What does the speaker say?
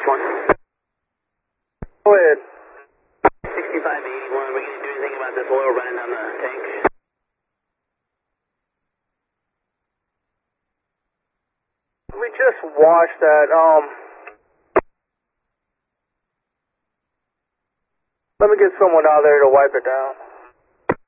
Go ahead. 6581, we can do anything about this oil running down the tank? We just washed that. Let me get someone out there to wipe it down.